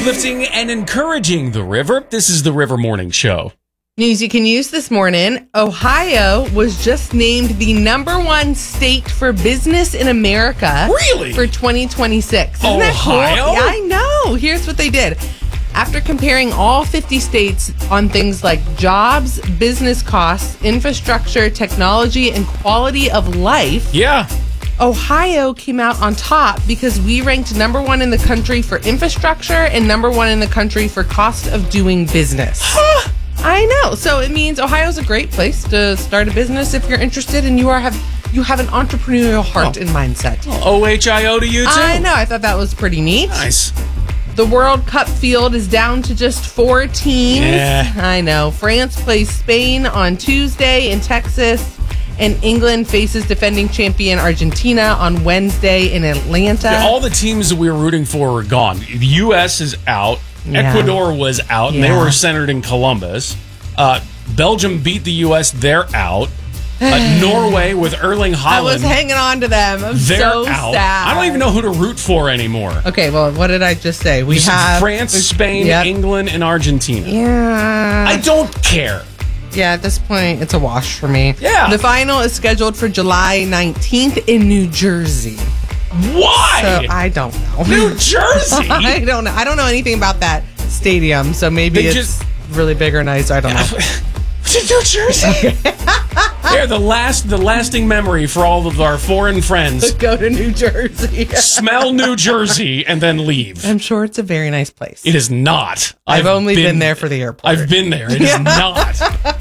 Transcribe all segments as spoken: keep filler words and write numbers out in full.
Uplifting and encouraging the river. This is the River Morning Show. News you can use this morning. Ohio was just named the number one state for business in America. Really? For twenty twenty-six. Isn't that cool? Ohio? Yeah, I know. Here's what they did. After comparing all fifty states on things like jobs, business costs, infrastructure, technology, and quality of life, Yeah. Ohio came out on top because we ranked number one in the country for infrastructure and number one in the country for cost of doing business. I know. So it means Ohio's a great place to start a business if you're interested and you are have you have an entrepreneurial heart Oh. and mindset. O H I O to you, too. I know. I thought that was pretty neat. Nice. The World Cup field is down to just four teams. Yeah. I know. France plays Spain on Tuesday in Texas, and England faces defending champion Argentina on Wednesday in Atlanta. Yeah, all the teams that we were rooting for were gone. The U S is out. Yeah. Ecuador was out, and Yeah. they were centered in Columbus. Uh, Belgium beat the U S. They're out. Uh, Norway with Erling Haaland. I was hanging on to them. I'm They're so out. sad. I don't even know who to root for anymore. Okay, well, what did I just say? We You said have France, Spain, Yep. England, and Argentina. Yeah. I don't care. Yeah, at this point, it's a wash for me. Yeah. The final is scheduled for July nineteenth in New Jersey. Why? So I don't know. New Jersey? I don't know. I don't know anything about that stadium, so maybe They it's just- really big or nice. I don't know. New Jersey. They're the last, the lasting memory for all of our foreign friends. Go to New Jersey. Smell New Jersey and then leave. I'm sure it's a very nice place. It is not. I've, only been, there for the airport. I've been there. It is not.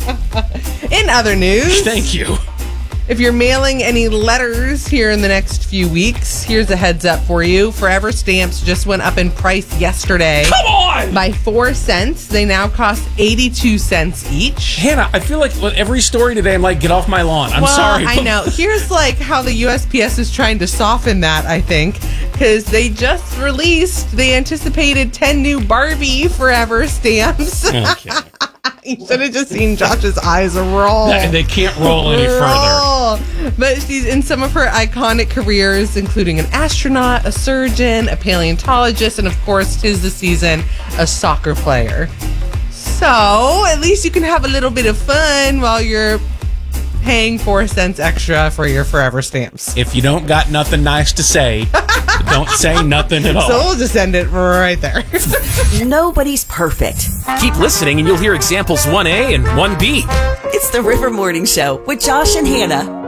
In other news, Thank you. if you're mailing any letters here in the next few weeks, here's a heads up for you. Forever stamps just went up in price yesterday. Come on! By four cents. They now cost eighty-two cents each. Hannah, I feel like with every story today, I'm like, get off my lawn. I'm well, sorry. I know. Here's like how the U S P S is trying to soften that, I think, because they just released the anticipated ten new Barbie Forever stamps. Okay. You should have just seen Josh's eyes roll. They- they can't roll any further. Roll. But she's in some of her iconic careers, including an astronaut, a surgeon, a paleontologist, and of course, 'tis the season, a soccer player. So at least you can have a little bit of fun while you're paying four cents extra for your Forever stamps. If you don't got nothing nice to say, don't say nothing at all. So we'll just end it right there. Nobody's perfect. Keep listening and you'll hear examples one A and one B. It's the River Morning Show with Josh and Hannah.